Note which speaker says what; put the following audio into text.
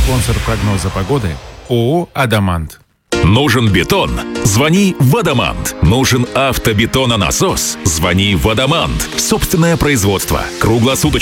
Speaker 1: Спонсор прогноза погоды – ООО «Адамант».
Speaker 2: Нужен бетон? Звони в «Адамант». Нужен автобетононасос? Звони в «Адамант». Собственное производство. Круглосуточно.